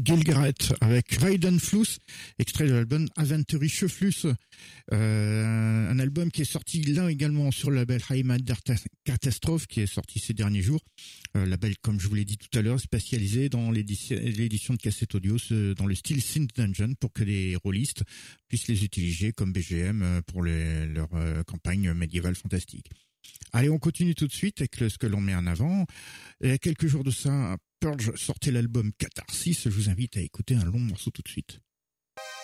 Gilgret avec Weidenfluss, extrait de l'album Aventurische Fluss, un album qui est sorti là également sur le label Heimat der Katastrophe, qui est sorti ces derniers jours, label comme je vous l'ai dit tout à l'heure, spécialisé dans l'édition de cassettes audio dans le style Synth Dungeon, pour que les rôlistes puissent les utiliser comme BGM pour leur campagne médiévale fantastique. Allez, on continue tout de suite avec ce que l'on met en avant. Il y a quelques jours de ça, Purge sortait l'album Catharsis. Je vous invite à écouter un long morceau tout de suite.